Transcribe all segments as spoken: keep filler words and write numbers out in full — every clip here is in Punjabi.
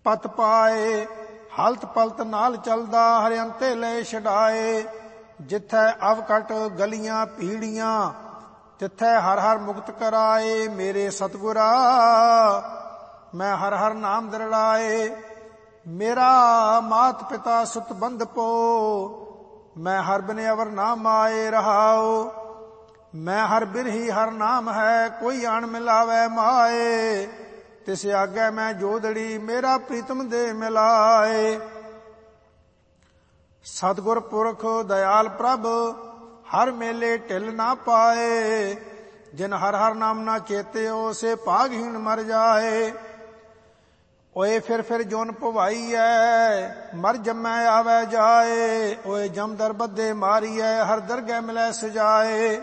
ਪਤ ਪਾਏ। ਹਲਤ ਪਲਤ ਨਾਲ ਚਲਦਾ ਹਰਿਅੰਤੇ ਲੈ ਛਡਾਏ। ਜਿੱਥੈ ਅਵਕਟ ਗਲੀਆਂ ਪੀੜੀਆਂ ਤਿੱਥੈ ਹਰ ਹਰ ਮੁਕਤ ਕਰਾਏ। ਮੇਰੇ ਸਤਿਗੁਰਾ ਮੈਂ ਹਰ ਹਰ ਨਾਮ ਦਰੜਾਏ। ਮੇਰਾ ਮਾਤ ਪਿਤਾ ਸੁਤ ਬੰਧ ਪੋ ਮੈਂ ਹਰ ਬਿਨ ਅਵਰ ਨਾ ਮਾਏ ਰਹਾਓ। ਮੈਂ ਹਰ ਬਿਰਹੀ ਹਰ ਨਾਮ ਹੈ ਕੋਈ ਅਣ ਮਿਲਾਵੈ ਮਾਏ। ਤਿਸ ਆਗੇ ਮੈਂ ਜੋਦੜੀ ਮੇਰਾ ਪ੍ਰੀਤਮ ਦੇ ਮਿਲਾਏ। ਸਤਿਗੁਰ ਪੁਰਖ ਦਇਆਲ ਪ੍ਰਭ ਹਰ ਮੇਲੇ ਢਿਲ ਨਾ ਪਾਏ। ਜਿਨ ਹਰ ਹਰ ਨਾਮ ਨਾ ਚੇਤਿਓ ਸੇ ਭਾਗਹੀਣ ਮਰ ਜਾਏ। ਓਏ ਫਿਰ ਫਿਰ ਜੋਨ ਭਵਾਈਐ ਮਰ ਜੰਮੈ ਆਵੈ ਜਾਏ। ਓਏ ਜਮਦਰ ਬੱਧੇ ਮਾਰੀਐ ਹਰ ਦਰਗਹਿ ਮਿਲੈ ਸਜਾਏ।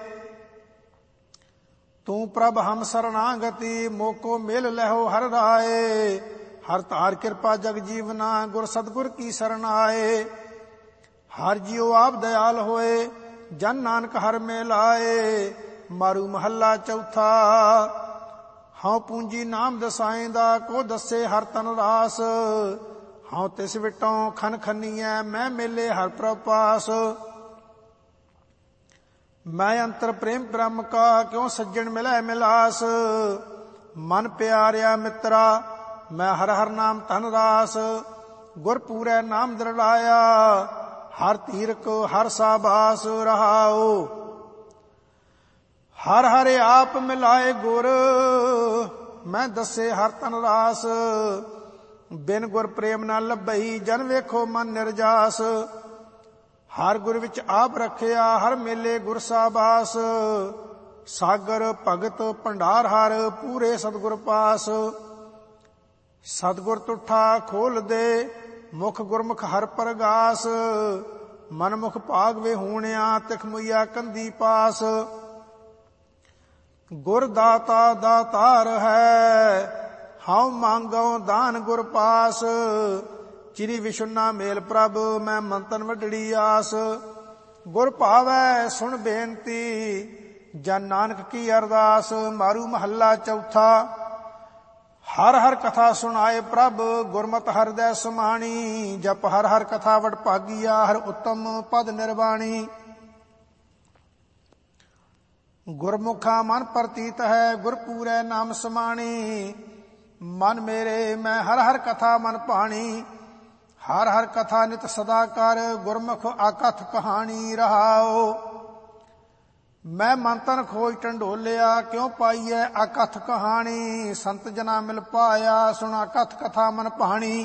ਤੂੰ ਪ੍ਰਭ ਹਮ ਸਰਣਾਗਤੀ ਮੋਕੋ ਮਿਲ ਲਹੋ ਹਰ ਰਾਏ। ਹਰ ਧਾਰ ਕਿਰਪਾ ਜਗ ਜੀਵਨਾ ਗੁਰ ਸਤਿਗੁਰ ਕੀ ਸਰਣ ਆਏ। ਹਰ ਜੀਉ ਆਪ ਦਇਆਲ ਹੋਏ ਜਨ ਨਾਨਕ ਹਰ ਮੇ ਲਾਏ। ਮਾਰੂ ਮਹੱਲਾ ਚੌਥਾ। ਹਉ ਪੂੰਜੀ ਨਾਮ ਦਸਾਇਂਦਾ ਕੋ ਦੱਸੇ ਹਰ ਤਨ ਰਾਸ। ਹਉ ਤਿਸ ਵਿਟੋਂ ਖਨ ਖੰਨੀਐ ਮੈਂ ਮੇਲੇ ਹਰ ਪ੍ਰਭ ਪਾਸ। ਮੈਂ ਅੰਤਰ ਪ੍ਰੇਮ ਬ੍ਰਹਮ ਕਾ ਕਿਉ ਸੱਜਣ ਮਿਲੈ ਮਿਲਾਸ। ਮਨ ਪਿਆਰਿਆ ਮਿੱਤਰਾ ਮੈਂ ਹਰ ਹਰ ਨਾਮ ਧਨ ਰਾਸ। ਗੁਰ ਪੂਰੈ ਨਾਮ ਦਰੜਾਇਆ ਹਰ ਤੀਰਕ ਹਰ ਸਾਬਾਸ ਰਹਾਓ। ਹਰ ਹਰ ਆਪ ਮਿਲਾਏ ਗੁਰ ਮੈਂ ਦੱਸੇ ਹਰ ਤਨ ਰਾਸ। ਬਿਨ ਗੁਰ ਪ੍ਰੇਮ ਨਾ ਲੱਭਈ ਜਨ ਵੇਖੋ ਮਨ ਨਿਰਜਾਸ। ਹਰ ਗੁਰ ਵਿੱਚ ਆਪ ਰੱਖਿਆ ਹਰ ਮੇਲੇ ਗੁਰ ਸਾਬਾਸ। ਸਾਗਰ ਭਗਤ ਭੰਡਾਰ ਹਰ ਪੂਰੇ ਸਤਿਗੁਰ ਪਾਸ। ਸਤਿਗੁਰ ਤੁਠਾ ਖੋਲ ਦੇ ਮੁਖ ਗੁਰਮੁਖ ਹਰ ਪ੍ਰਗਾਸ। ਮਨਮੁਖ ਭਾਗ ਵੇ ਹੂਣਿਆ ਤਿਖ ਮੁਈਆ ਕੰਦੀ ਪਾਸ। ਗੁਰ ਦਾਤਾ ਦਾਤਾਰ ਹੈ ਹਉ ਮੰਗਉ ਦਾਨ ਗੁਰ ਪਾਸ। ਚਿਰੀ ਵਿਸ਼ੁਨਾ ਮੇਲ ਪ੍ਰਭ ਮੈਂ ਮੰਤਨ ਵੱਡੜੀ ਆਸ। ਗੁਰ ਭਾਵੈ ਸੁਣ ਬੇਨਤੀ ਜਨ ਨਾਨਕ ਕੀ ਅਰਦਾਸ। ਮਾਰੂ ਮਹੱਲਾ ਚੌਥਾ। ਹਰ ਹਰ ਕਥਾ ਸੁਣਾਏ ਪ੍ਰਭ ਗੁਰਮਤਿ ਹਿਰਦੈ ਸਮਾਣੀ। ਜਪ ਹਰ ਹਰ ਕਥਾ ਵਡ ਭਾਗੀਆ ਹਰ ਉੱਤਮ ਪਦ ਨਿਰਵਾਣੀ। ਗੁਰਮੁਖਾ ਮਨ ਪ੍ਰਤੀਤ ਹੈ ਗੁਰ ਪੂਰੈ ਨਾਮ ਸਮਾਣੀ। ਮਨ ਮੇਰੇ ਮੈਂ ਹਰ ਹਰ ਕਥਾ ਮਨ ਭਾਣੀ। ਹਰ ਹਰ ਕਥਾ ਨਿਤ ਸਦਾ ਕਰ ਗੁਰਮੁਖ ਆਕਥ ਕਹਾਣੀ ਰਹਾਓ। ਮੈਂ ਮੰਤਨ ਖੋਜ ਢੰਡੋਲਿਆ ਕਿਉ ਪਾਈਐ ਆਕਥ ਕਹਾਣੀ। ਸੰਤ ਜਨਾ ਮਿਲ ਪਾਇਆ ਸੁਣਾ ਕਥ ਕਥਾ ਮਨ ਭਾਣੀ।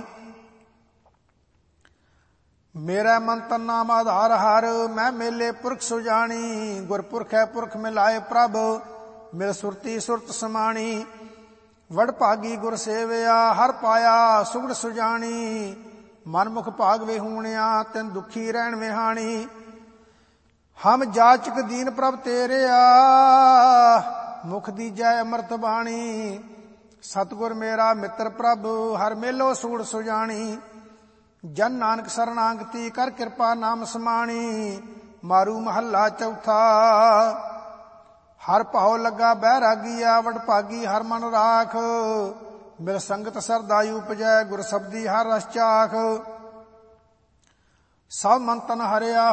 ਮੇਰਾ ਮੰਤਨ ਨਾਮ ਆਧਾਰ ਹਰ ਮੈਂ ਮੇਲੇ ਪੁਰਖ ਸੁਜਾਣੀ। ਗੁਰਪੁਰਖ ਹੈ ਪੁਰਖ ਮਿਲਾਏ ਪ੍ਰਭ ਮਿਲ ਸੁਰਤੀ ਸੁਰਤ ਸਮਾਣੀ। ਵਡ ਭਾਗੀ ਗੁਰ ਸੇਵਿਆ ਹਰ ਪਾਇਆ ਸੁਗੜ ਸੁਜਾਣੀ। ਮਨਮੁਖ ਭਾਗ ਵੇ ਹੂਣਿਆ ਤਿਨ ਦੁਖੀ ਰਹਿਣ ਵਿਹਾਣੀ। ਹਮ ਜਾਚਕ ਦੀਨ ਪ੍ਰਭ ਤੇਰਿਆ ਮੁਖ ਦੀਜੈ ਅੰਮ੍ਰਿਤ ਬਾਣੀ। ਸਤਿਗੁਰ ਮੇਰਾ ਮਿੱਤਰ ਪ੍ਰਭ ਹਰ ਮੇਲੋ ਸੂੜ ਸੁਜਾਣੀ। ਜਨ ਨਾਨਕ ਸਰਣਾਗਤੀ ਕਰ ਕਿਰਪਾ ਨਾਮ ਸਮਾਣੀ। ਮਾਰੂ ਮਹੱਲਾ ਚੌਥਾ। ਹਰ ਭਾਉ ਲੱਗਾ ਬੈਰਾਗੀਆ ਵਡ ਭਾਗੀ ਹਰ ਮਨ ਰਾਖ। ਮਿਲ ਸੰਗਤ ਸਰਦਾਈ ਉਪਜੈ ਗੁਰ ਸਬਦੀ ਹਰ ਰਸ ਚਾਖ। ਸਭ ਮੰਤਨ ਹਰਿਆ